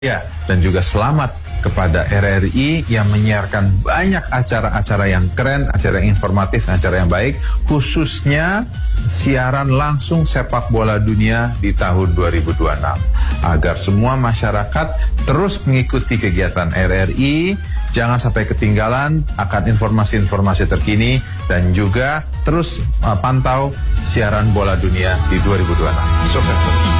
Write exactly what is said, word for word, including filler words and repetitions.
Ya, dan juga selamat kepada R R I yang menyiarkan banyak acara-acara yang keren, acara yang informatif, acara yang baik, khususnya siaran langsung sepak bola dunia di tahun dua ribu dua puluh enam. Agar semua masyarakat terus mengikuti kegiatan R R I, jangan sampai ketinggalan akan informasi-informasi terkini, dan juga terus uh, pantau siaran bola dunia di dua ribu dua puluh enam. Sukses terus.